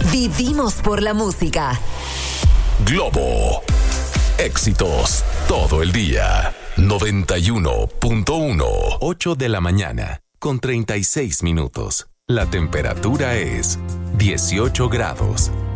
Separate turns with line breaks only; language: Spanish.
Vivimos por la música.
Globo. Éxitos todo el día. 91.1.
8 de la mañana, con 36 minutos. La temperatura es 18 grados.